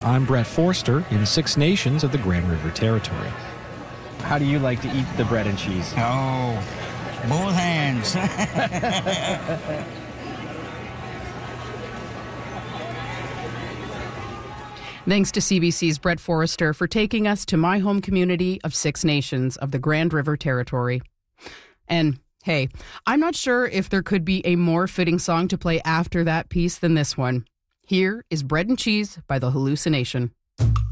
I'm Brett Forster in 6 nations of the Grand River Territory. How do you like to eat the bread and cheese? Oh, both hands. Thanks to CBC's Brett Forrester for taking us to my home community of 6 nations of the Grand River Territory. And hey, I'm not sure if there could be a more fitting song to play after that piece than this one. Here is Bread and Cheese by The Hallucination.